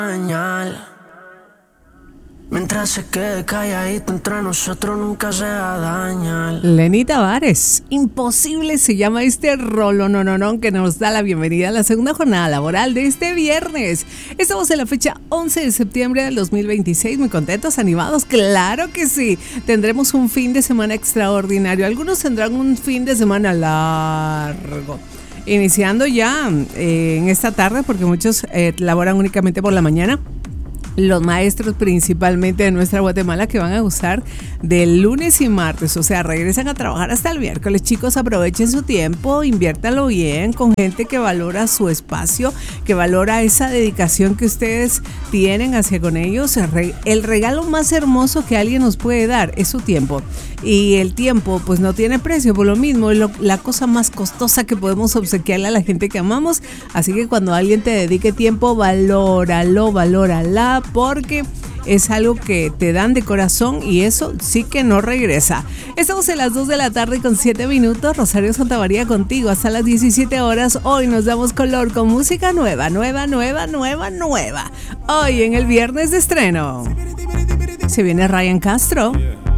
Dañar. Mientras se quede calladito entre nosotros nunca se va a dañar. Lenny Tavares, Imposible se llama este rolo no, que nos da la bienvenida a la segunda jornada laboral de este viernes. Estamos en la fecha 11 de septiembre del 2026, muy contentos, animados, claro que sí. Tendremos un fin de semana extraordinario, algunos tendrán un fin de semana largo. Iniciando ya en esta tarde, porque muchos laboran únicamente por la mañana. Los maestros principalmente de nuestra Guatemala que van a gozar del lunes y martes, o sea, regresan a trabajar hasta el miércoles. Chicos, aprovechen su tiempo, inviértalo bien con gente que valora su espacio, que valora esa dedicación que ustedes tienen hacia con ellos. El regalo más hermoso que alguien nos puede dar es su tiempo. Y el tiempo pues no tiene precio, por lo mismo es la cosa más costosa que podemos obsequiarle a la gente que amamos. Así que cuando alguien te dedique tiempo, valórala, porque es algo que te dan de corazón y eso sí que no regresa. Estamos en las 2 de la tarde con 7 minutos. Rosario Santamaría contigo hasta las 17 horas. Hoy nos damos color con música nueva. Hoy en el viernes de estreno se viene Ryan Castro.